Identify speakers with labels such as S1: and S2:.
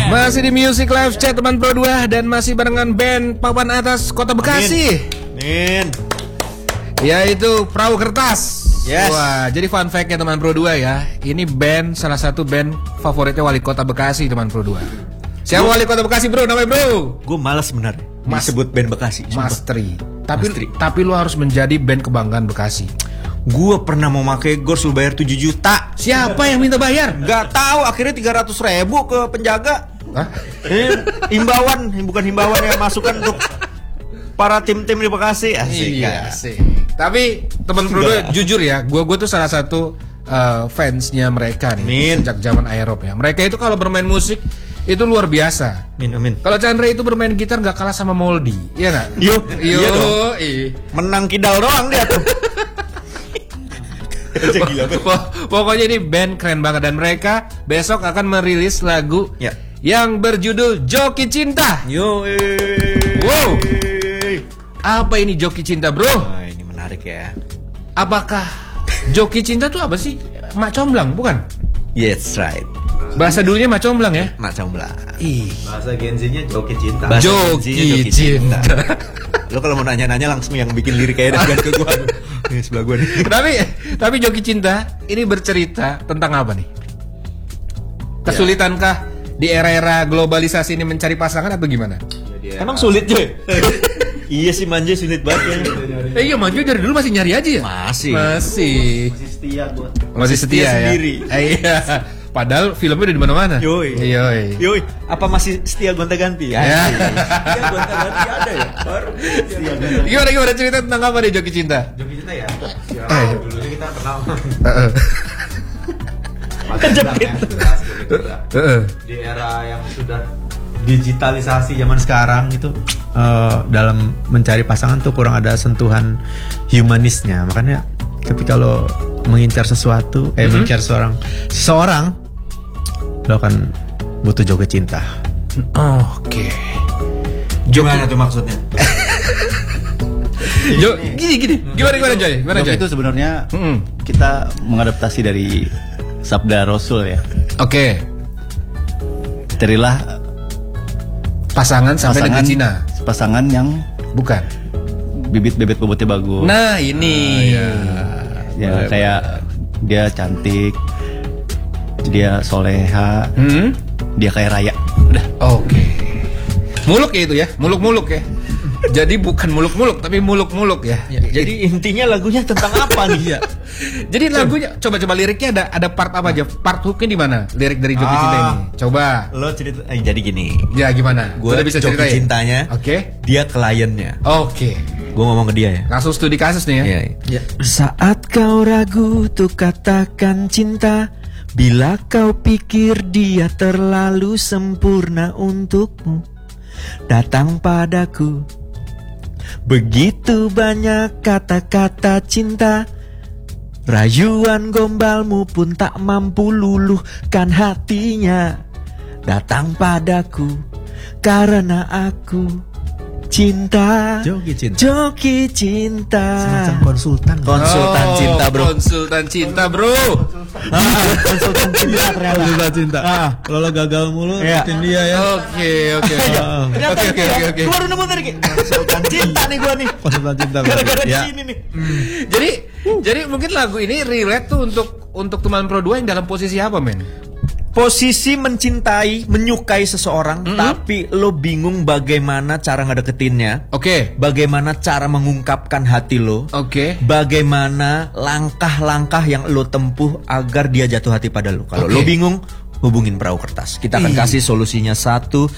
S1: Masih di Music Live Chat teman Pro 2 dan masih barengan band papan atas Kota Bekasi.
S2: Amin.
S1: Yaitu Perahu Kertas.
S2: Yes.
S1: Wah, jadi fun fact-nya teman Pro 2 ya. Ini band salah satu band favoritnya Wali Kota Bekasi teman Pro 2. Siapa Wali Kota Bekasi, Bro? Namanya, Bro?
S2: Gue malas sebenarnya disebut band Bekasi.
S1: Mas Tri. Tapi lu harus menjadi band kebanggaan Bekasi.
S2: Gue pernah mau pakai gor suruh bayar 7 juta.
S1: Siapa yang minta bayar?
S2: Gak tahu, akhirnya 300.000 ke penjaga.
S1: Hah?
S2: Himbauan, bukan himbauan yang masukan untuk para tim-tim di Bekasi. Asik.
S1: Iya, asik. Tapi teman Pro 2 jujur ya, gue tuh salah satu fansnya mereka nih. Sejak zaman Aerop ya. Mereka itu kalau bermain musik itu luar biasa.
S2: Amin.
S1: Kalau Chandra itu bermain gitar nggak kalah sama Moldy, iya nggak?
S2: Iya dong. Menang kidal doang dia tuh.
S1: Pokoknya ini band keren banget dan mereka besok akan merilis lagu yang berjudul Joki Cinta. Wow. Apa ini Joki Cinta, Bro?
S2: Oh, ini menarik ya.
S1: Apakah Joki Cinta tuh apa sih? Mak comblang, bukan?
S2: Yes, right.
S1: Bahasa dulunya mak comblang ya?
S2: Mak comblang.
S3: Bahasa Gen-Z-nya Joki Cinta.
S1: Joki Cinta.
S2: Lo kalau mau nanya-nanya langsung yang bikin liriknya dan ke gua. Nih sebelah gua nih.
S1: Tapi Joki Cinta ini bercerita tentang apa nih? Kesulitankah di era-era globalisasi ini mencari pasangan atau gimana?
S2: Emang sulit, Joy? Iya sih, Manje sulit banget.
S1: Iya, Manje dari dulu masih nyari aja ya?
S3: Masih setia gua.
S1: Masih setia ya?
S2: Sendiri.
S1: Iya. Padahal filmnya udah di mana-mana.
S2: Yoi. Apa masih setia gonta-ganti?
S1: Ya.
S3: Setia gonta-ganti ada ya? Baru setia gonta-ganti.
S1: Gimana cerita tentang apa nih Joki Cinta?
S3: Joki Cinta ya? Dulunya kita kenal.
S2: Kejepit.
S3: Di era yang sudah digitalisasi zaman sekarang itu dalam mencari pasangan tuh kurang ada sentuhan humanisnya. Makanya ketika lo mengincar sesuatu, mengincar seseorang, lo akan butuh Joki Cinta.
S1: Oke.
S2: Gimana tuh maksudnya?
S1: Gini. Gimana Joy?
S4: Joki itu sebenarnya kita mengadaptasi dari sabda Rasul ya.
S1: Oke.
S4: Carilah
S1: pasangan sampai dengan Cina.
S4: Pasangan yang
S1: bukan
S4: bibit bobotnya bagus.
S1: Nah, ini.
S4: Ya kayak dia cantik, dia soleha, dia kayak raya. Udah.
S1: Oke. Muluk ya itu ya, muluk ya. Jadi bukan muluk-muluk tapi muluk-muluk ya.
S2: Jadi intinya lagunya tentang apa nih ya?
S1: Jadi lagunya coba liriknya ada part apa aja? Part hooknya di mana? Lirik dari Joki Cinta ini. Coba.
S2: Lo cerita. Jadi gini.
S1: Ya gimana?
S2: Gue bisa
S1: Joki
S2: ceritain. Cintanya.
S1: Oke.
S2: Dia kliennya.
S1: Oke.
S2: Gue ngomong ke dia ya.
S1: Langsung studi kasus nih ya.
S2: Iya. Saat kau ragu tuh katakan cinta. Bila kau pikir dia terlalu sempurna untukmu, datang padaku. Begitu banyak kata-kata cinta. Rayuan gombalmu pun tak mampu luluhkan hatinya. Datang padaku karena aku cinta. Joki Cinta.
S3: Semacam konsultan
S2: cinta, Bro.
S1: Konsultan cinta, Bro.
S3: Konsultan cinta ternyata. Konsultan cinta. Kalau gagal mulu ikutin dia ya.
S1: Oke.
S2: Oke. Gua baru nemu tadi. Konsultan cinta nih gua nih.
S3: Konsultan cinta.
S2: Gara-gara di sini nih.
S1: Jadi mungkin lagu ini relate tuh untuk teman Pro 2 yang dalam posisi apa, men?
S2: Posisi mencintai, menyukai seseorang, tapi lo bingung bagaimana cara ngedeketinnya.
S1: Oke.
S2: Bagaimana cara mengungkapkan hati lo.
S1: Oke.
S2: Bagaimana langkah-langkah yang lo tempuh agar dia jatuh hati pada lo. Kalau lo bingung, hubungin Perahu Kertas. Kita akan kasih solusinya 1,